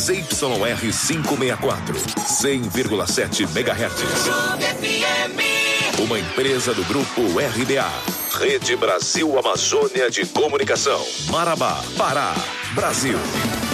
ZYR 564, 100,7 MHz. Uma empresa do Grupo RBA. Rede Brasil Amazônia de Comunicação. Marabá, Pará, Brasil.